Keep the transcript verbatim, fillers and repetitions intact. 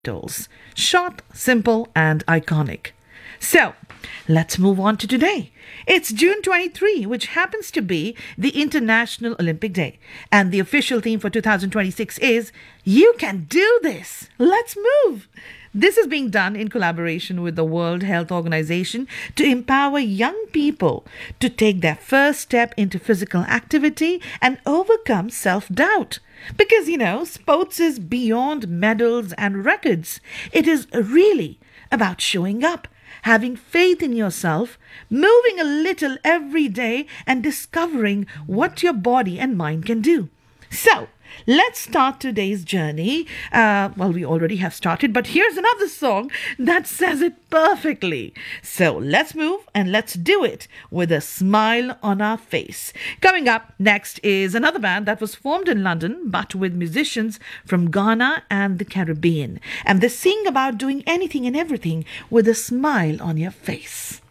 titles. Short, simple, and iconic. So, let's move on to today. It's June twenty-third, which happens to be the International Olympic Day. And the official theme for two thousand twenty-six is You Can Do This. Let's move. This is being done in collaboration with the World Health Organization to empower young people to take their first step into physical activity and overcome self-doubt. Because, you know, sports is beyond medals and records. It is really about showing up, having faith in yourself, moving a little every day, and discovering what your body and mind can do. So, let's start today's journey. Uh, well, we already have started, but here's another song that says it perfectly. So let's move and let's do it with a smile on our face. Coming up next is another band that was formed in London, but with musicians from Ghana and the Caribbean. And they sing about doing anything and everything with a smile on your face.